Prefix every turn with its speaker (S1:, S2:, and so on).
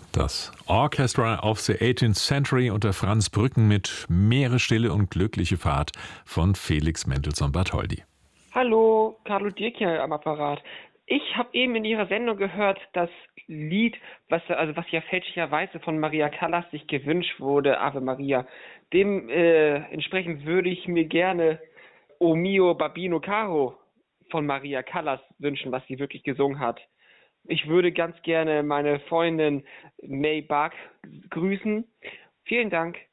S1: Das Orchestra of the 18th Century unter Franz Brücken mit Meeresstille und glückliche Fahrt von Felix Mendelssohn-Bartholdy.
S2: Hallo, Carlo Dirk hier am Apparat. Ich habe eben in Ihrer Sendung gehört, das Lied, was ja fälschlicherweise von Maria Callas sich gewünscht wurde, Ave Maria. Dem entsprechend würde ich mir gerne O mio Babino Caro von Maria Callas wünschen, was sie wirklich gesungen hat. Ich würde ganz gerne meine Freundin May Bark grüßen. Vielen Dank.